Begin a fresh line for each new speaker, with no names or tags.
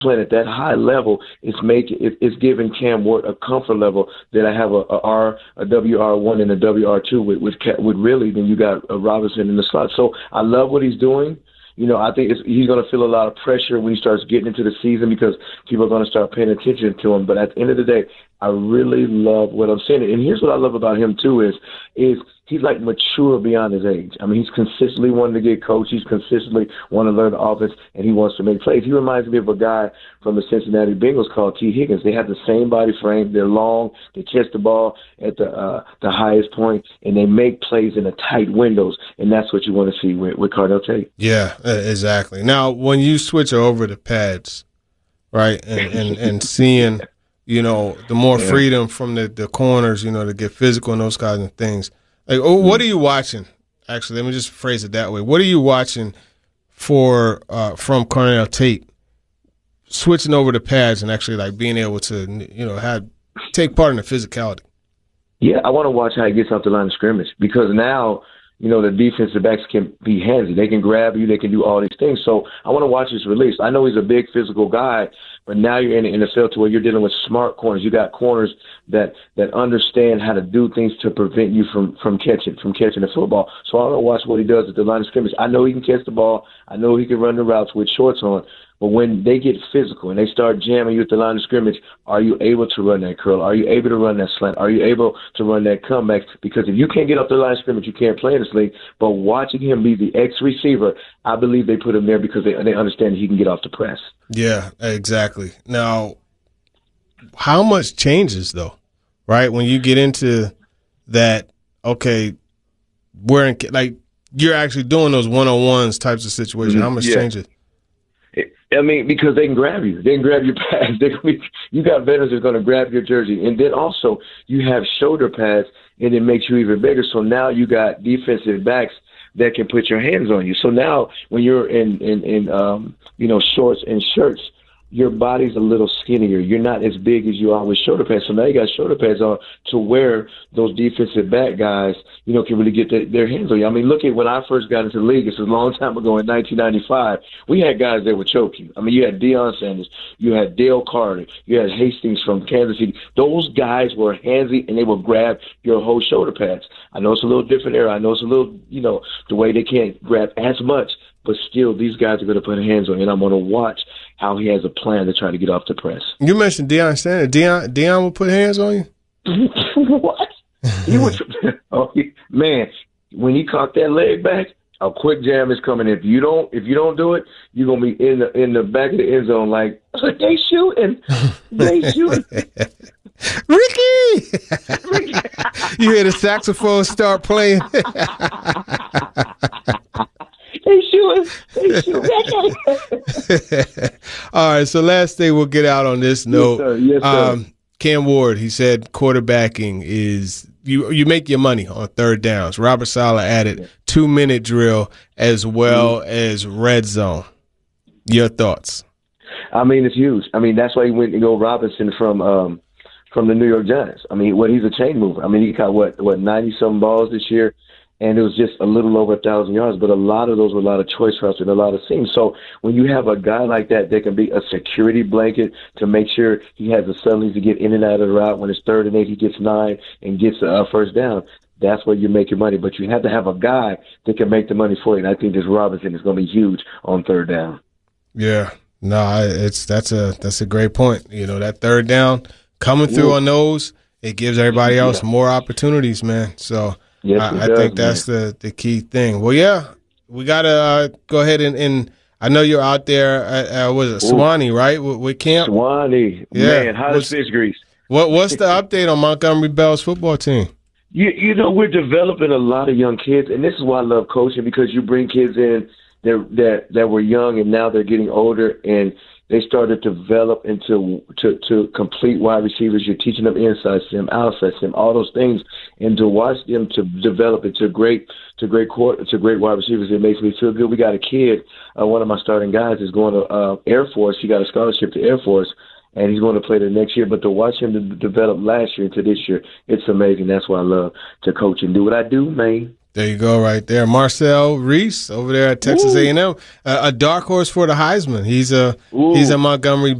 playing at that high level, it's giving Cam Ward a comfort level that I have a WR1 and a WR2 with really. Then you got Robinson in the slot. So I love what he's doing. I think he's going to feel a lot of pressure when he starts getting into the season because people are going to start paying attention to him. But at the end of the day, I really love what I'm seeing. And here's what I love about him, too, is he's like mature beyond his age. I mean, he's consistently wanting to get coached. He's consistently wanting to learn the offense, and he wants to make plays. He reminds me of a guy from the Cincinnati Bengals called T. Higgins. They have the same body frame. They're long. They catch the ball at the highest point, and they make plays in the tight windows, and that's what you want to see with Cardell Tate.
Yeah, exactly. Now, when you switch over to pads, right, and seeing – the more freedom from the corners, to get physical and those kinds of things. Like, what are you watching? Actually, let me just phrase it that way. What are you watching from Cardell Tate switching over to pads and actually like being able to, take part in the physicality?
Yeah, I want to watch how he gets off the line of scrimmage because now, the defensive backs can be handsy. They can grab you. They can do all these things. So I want to watch his release. I know he's a big physical guy, but now you're in the NFL to where you're dealing with smart corners. You got corners that understand how to do things to prevent you from catching the football. So I want to watch what he does at the line of scrimmage. I know he can catch the ball. I know he can run the routes with shorts on. But when they get physical and they start jamming you at the line of scrimmage, are you able to run that curl? Are you able to run that slant? Are you able to run that comeback? Because if you can't get up the line of scrimmage, you can't play in this league. But watching him be the X-receiver, I believe they put him there because they understand he can get off the press.
Yeah, exactly. Now, how much changes, though, right? When you get into that, okay, you're actually doing those one-on-ones types of situations. How much changes?
I mean, because they can grab you. They can grab your pads. You got veterans that are going to grab your jersey. And then also you have shoulder pads, and it makes you even bigger. So now you got defensive backs that can put your hands on you. So now when you're in shorts and shirts, your body's a little skinnier. You're not as big as you are with shoulder pads. So now you got shoulder pads on to where those defensive back guys, can really get their hands on you. I mean, look at when I first got into the league. It's a long time ago in 1995. We had guys that would choke you. I mean, you had Deion Sanders. You had Dale Carter. You had Hastings from Kansas City. Those guys were handsy, and they would grab your whole shoulder pads. I know it's a little different era. I know it's a little, the way they can't grab as much. But still, these guys are going to put hands on you, and I'm going to watch how he has a plan to try to get off the press.
You mentioned Deion Sanders. Deion will put hands on you?
What? He was, man, when he caught that leg back, a quick jam is coming. If you don't do it, you're going to be in the back of the end zone like, they shooting.
Ricky! You hear the saxophone start playing.
They shoot.
All right, so last thing we'll get out on this note.
Yes, sir.
Cam Ward, he said quarterbacking is you make your money on third downs. Robert Saleh added 2-minute drill as well as red zone. Your thoughts?
I mean, it's huge. I mean, that's why he went to go Robinson from the New York Giants. I mean, he's a chain mover. I mean, he caught 90-some balls this year. And it was just a little over 1,000 yards, but a lot of those were a lot of choice routes and a lot of seams. So when you have a guy like that can be a security blanket to make sure he has the subtleties to get in and out of the route. When it's 3rd and 8, he gets 9 and gets a first down. That's where you make your money. But you have to have a guy that can make the money for you. And I think this Robinson is going to be huge on third down.
Yeah, no, that's a great point. That third down coming through on those, it gives everybody else more opportunities, man. So.
Yes,
I think that's the key thing. Well, yeah, we got to go ahead and I know you're out there at Sewanee, right, with camp?
Sewanee.
Yeah.
Man, hot as fish grease.
What's the update on Montgomery Bell's football team?
We're developing a lot of young kids, and this is why I love coaching, because you bring kids in that were young, and now they're getting older, and they started to develop into to complete wide receivers. You're teaching them inside stem, outside stem, all those things, and to watch them to develop into great wide receivers, it makes me feel good. We got a kid, one of my starting guys is going to Air Force. He got a scholarship to Air Force, and he's going to play the next year. But to watch him develop last year into this year, it's amazing. That's why I love to coach and do what I do, man.
There you go, right there. Marcel Reese over there at Texas A&M, a dark horse for the Heisman. He's a Montgomery